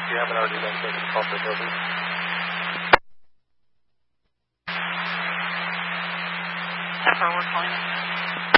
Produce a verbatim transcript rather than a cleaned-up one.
you haven't already been taken, call for Adobe. That's where we're calling.